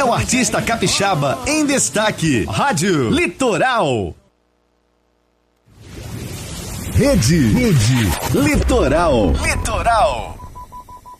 o artista capixaba em destaque. Rádio Litoral. Rede Litoral.